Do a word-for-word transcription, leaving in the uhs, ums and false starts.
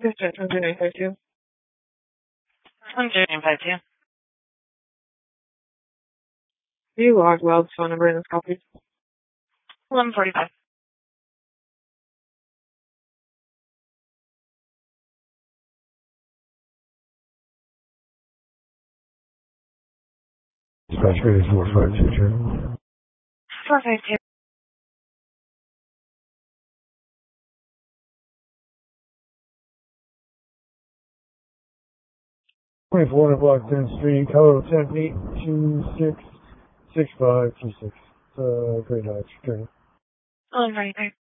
Houston, one two nine five two. one two nine five two. Do you log Weld's phone number in this copy? eleven forty-five. Dispatch rate is four five two two. four five two. twenty-four hundred block tenth Street, Colorado ten eight two six six five two six. Uh, Great Heights, Journey. eleven forty-five.